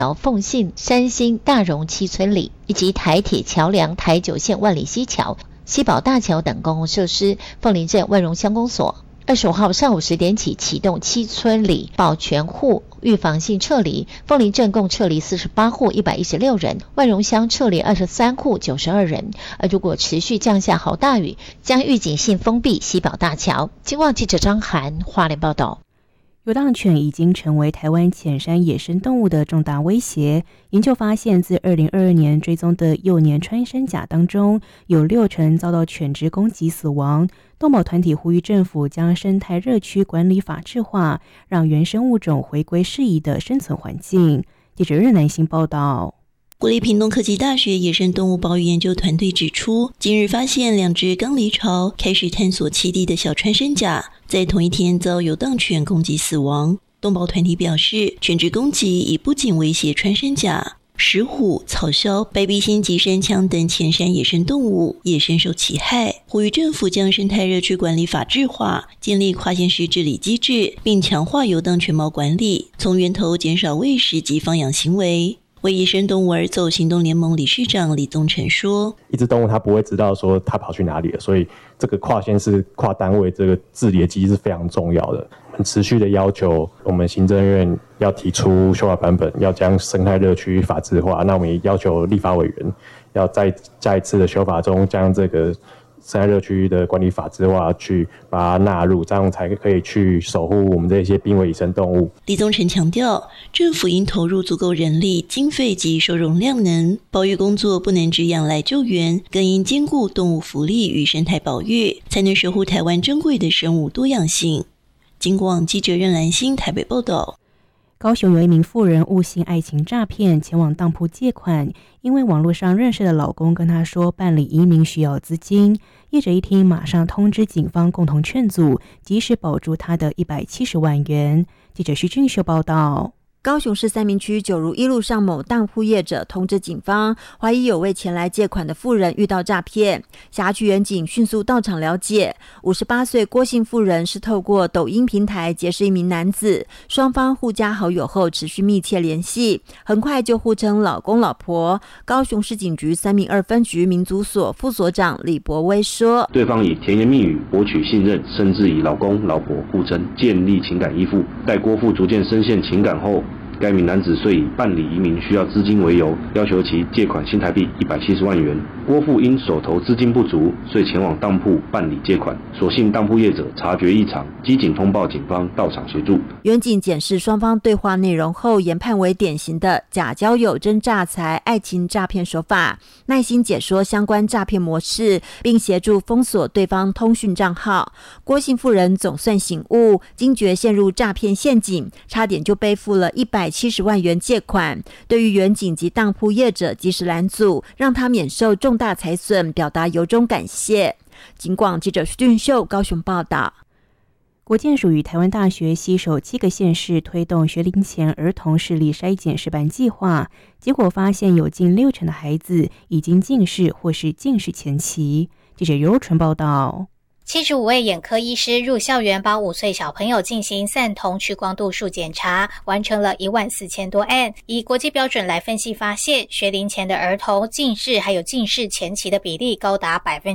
凤信、山新、大荣七村里，以及台铁桥梁台九线万里西桥、西宝大桥等公共设施。凤林镇万荣乡公所25号上午10点起启动七村里保全户预防性撤离，凤林镇共撤离48户116人，万荣乡撤离23户92人。而如果持续降下豪大雨，将预警性封闭西宝大桥。金旺记者张涵花莲报道。 游荡犬已经成为台湾浅山野生动物的重大威胁。研究发现，自2022年追踪的幼年穿山甲当中，有60%遭到犬只攻击死亡。动保团体呼吁政府将生态热区管理法制化，让原生物种回归适宜的生存环境。记者任南星报道。 国立屏东科技大学野生动物保育研究团队指出，近日发现2只刚离巢开始探索栖地的小穿山甲，在同一天遭游荡犬攻击死亡。动保团体表示，犬只攻击已不仅威胁穿山甲、石虎、草鸮、白鼻心及山羌等浅山野生动物也深受其害，呼吁政府将生态热区管理法制化，建立跨县市治理机制，并强化游荡犬猫管理，从源头减少喂食及放养行为。为野生动物而走行动联盟理事长李宗成说， 一只动物它不会知道说它跑去哪里了，所以这个跨县市跨单位这个治理的机制是非常重要的。很持续的要求我们行政院要提出修法版本，要将生态热区法制化。那我们也要求立法委员要在下一次的修法中将这个生态热区的管理法制化，去把它纳入，这样才可以去守护我们这些濒危野生动物。 李宗成强调，政府应投入足够人力、经费及收容量能，保育工作不能只仰赖救援，更应兼顾动物福利与生态保育，才能守护台湾珍贵的生物多样性。金广记者任兰心台北报道。 高雄有一名妇人误信爱情诈骗，前往当铺借款，因为网络上认识的老公跟她说办理移民需要资金，业者一听马上通知警方共同劝阻，及时保住她的170万元。记者徐俊秀报道。 高雄市三民区九如一路上某当铺业者通知警方，怀疑有位前来借款的妇人遇到诈骗，辖区员警迅速到场了解。58岁郭姓妇人是透过抖音平台结识一名男子，双方互加好友后持续密切联系，很快就互称老公老婆。高雄市警局302分局民族所副所长李博威说， 对方以甜言蜜语博取信任，甚至以老公老婆互称，建立情感依附。待郭父逐渐深陷情感后，该名男子遂以办理移民需要资金为由，要求其借款新台币170万元。郭父因手头资金不足，遂前往当铺办理借款。所幸当铺业者察觉异常，机警通报警方到场协助。 员警检视双方对话内容后，研判为典型的假交友真诈财爱情诈骗手法，耐心解说相关诈骗模式，并协助封锁对方通讯账号。郭姓妇人总算醒悟，惊觉陷入诈骗陷阱，差点就背负了170万元借款。对于员警及当铺业者及时拦阻，让他免受重大财损，表达由衷感谢。警广记者徐俊秀高雄报道。 国健署与台湾大学携手7个县市推动学龄前儿童视力筛检示范计划，结果发现有近60%的孩子已经近视或是近视前期。记者尤纯报道。 75位眼科医师入校园帮5岁小朋友进行散瞳屈光度数检查，完成了14000多案。以国际标准来分析，发现学龄前的儿童近视还有近视前期的比例高达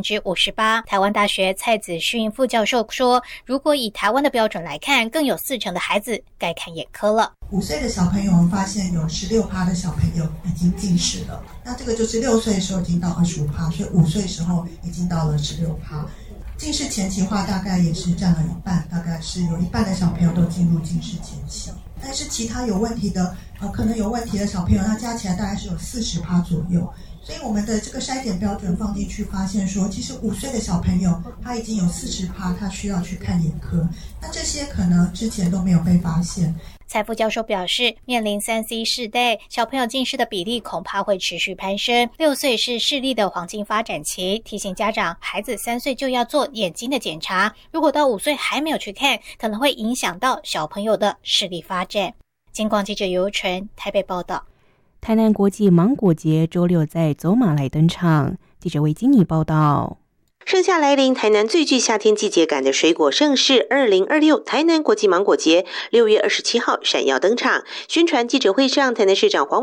58%。 台湾大学蔡子勋副教授说，如果以台湾的标准来看，更有40%的孩子该看眼科了。 5岁的小朋友，我们发现有16%的小朋友已经近视了，那这个就是6岁的时候已经到25%，所以5岁的时候已经到了16%。近视前期化大概也是占了一半，大概是有一半的小朋友都进入近视前期。但是其他有问题的可能有问题的小朋友，他加起来大概是有40%左右。所以我们的这个筛检标准放进去，发现说其实5岁的小朋友他已经有40%他需要去看眼科，那这些可能之前都没有被发现。 蔡副教授表示，面临3C 世代，小朋友近视的比例恐怕会持续攀升。6岁是视力的黄金发展期，提醒家长，孩子3岁就要做眼睛的检查，如果到5岁还没有去看，可能会影响到小朋友的视力发展。金广记者尤纯台北报道。 台南国际芒果节周6在走马来登场，记者魏金妮报道。 盛夏来临，台南最具夏天季节感的水果盛事2026台南国际芒果节6月27号闪耀登场。宣传记者会上，台南市长黄